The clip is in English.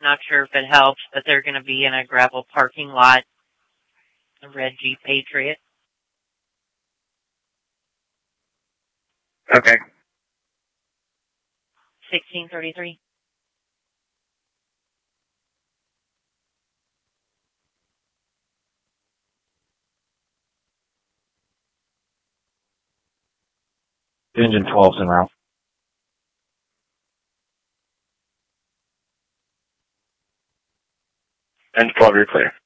Not sure if it helps, but they're going to be in a gravel parking lot. A red Jeep Patriot. Okay. 1633. Engine 12's en route. Engine 12, you're clear.